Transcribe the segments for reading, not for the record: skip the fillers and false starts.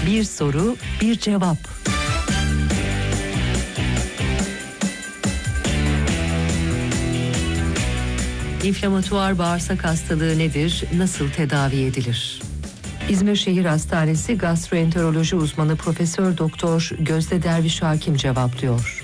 Bir soru, bir cevap. İnflamatuar bağırsak hastalığı nedir? Nasıl tedavi edilir? İzmir Şehir Hastanesi gastroenteroloji uzmanı Profesör Doktor Gözde Derviş Hakim cevaplıyor.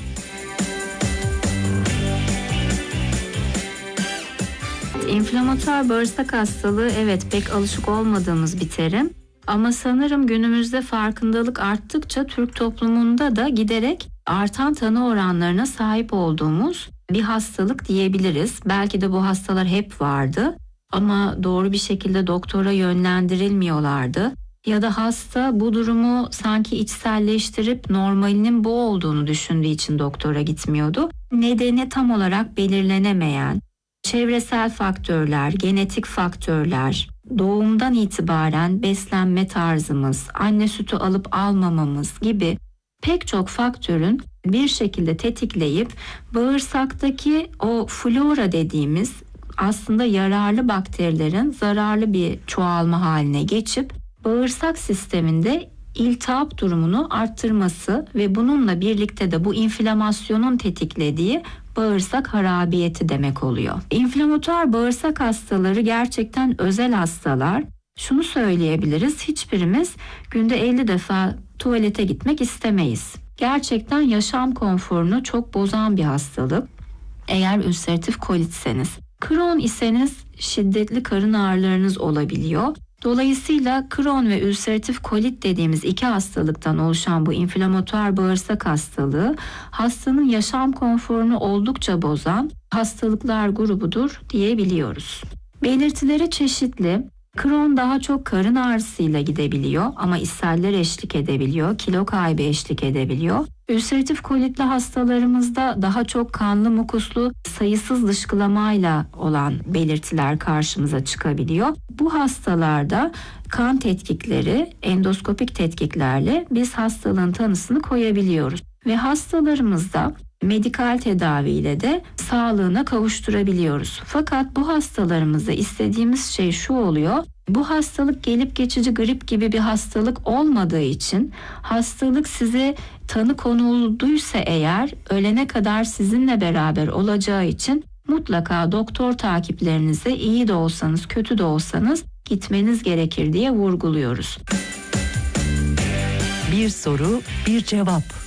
İnflamatuar bağırsak hastalığı evet pek alışık olmadığımız bir terim. Ama sanırım günümüzde farkındalık arttıkça Türk toplumunda da giderek artan tanı oranlarına sahip olduğumuz bir hastalık diyebiliriz. Belki de bu hastalar hep vardı ama doğru bir şekilde doktora yönlendirilmiyorlardı. Ya da hasta bu durumu sanki içselleştirip normalinin bu olduğunu düşündüğü için doktora gitmiyordu. Nedeni tam olarak belirlenemeyen, çevresel faktörler, genetik faktörler, doğumdan itibaren beslenme tarzımız, anne sütü alıp almamamız gibi pek çok faktörün bir şekilde tetikleyip bağırsaktaki o flora dediğimiz aslında yararlı bakterilerin zararlı bir çoğalma haline geçip bağırsak sisteminde iltihap durumunu arttırması ve bununla birlikte de bu inflamasyonun tetiklediği bağırsak harabiyeti demek oluyor. İnflamatuar bağırsak hastaları gerçekten özel hastalar. Şunu söyleyebiliriz, hiçbirimiz günde 50 defa tuvalete gitmek istemeyiz. Gerçekten yaşam konforunu çok bozan bir hastalık. Eğer ülseratif kolitseniz, Crohn iseniz şiddetli karın ağrılarınız olabiliyor. Dolayısıyla Crohn ve ülseratif kolit dediğimiz iki hastalıktan oluşan bu inflamatuar bağırsak hastalığı hastanın yaşam konforunu oldukça bozan hastalıklar grubudur diyebiliyoruz. Belirtileri çeşitli. Crohn daha çok karın ağrısıyla gidebiliyor ama ishaller eşlik edebiliyor, kilo kaybı eşlik edebiliyor. Ülseratif kolitli hastalarımızda daha çok kanlı mukuslu sayısız dışkılamayla olan belirtiler karşımıza çıkabiliyor. Bu hastalarda kan tetkikleri, endoskopik tetkiklerle biz hastalığın tanısını koyabiliyoruz. Ve hastalarımızda medikal tedaviyle de sağlığına kavuşturabiliyoruz. Fakat bu hastalarımızda istediğimiz şey şu oluyor. Bu hastalık gelip geçici grip gibi bir hastalık olmadığı için hastalık size tanı konulduysa eğer ölene kadar sizinle beraber olacağı için mutlaka doktor takiplerinize iyi de olsanız kötü de olsanız gitmeniz gerekir diye vurguluyoruz. Bir soru, bir cevap.